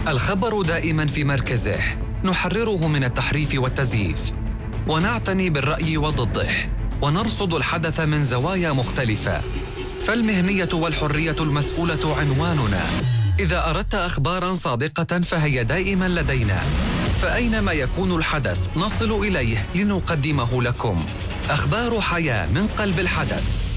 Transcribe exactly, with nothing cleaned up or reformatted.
الخبر دائما في مركزه، نحرره من التحريف والتزييف، ونعتني بالرأي وضده، ونرصد الحدث من زوايا مختلفة. فالمهنية والحرية المسؤولة عنواننا. إذا أردت أخباراً صادقة فهي دائماً لدينا، فأينما يكون الحدث نصل إليه لنقدمه لكم. أخبار حياة من قلب الحدث،